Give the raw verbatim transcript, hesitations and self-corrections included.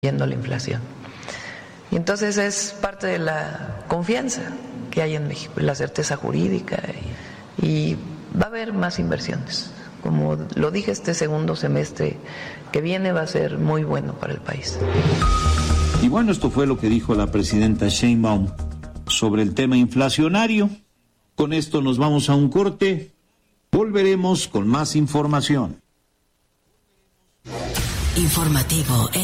yendo la inflación. Y entonces es parte de la confianza que hay en México, la certeza jurídica, y, y va a haber más inversiones. Como lo dije, este segundo semestre que viene va a ser muy bueno para el país. Y bueno, esto fue lo que dijo la presidenta Sheinbaum sobre el tema inflacionario. Con esto nos vamos a un corte. Volveremos con más información. Informativo.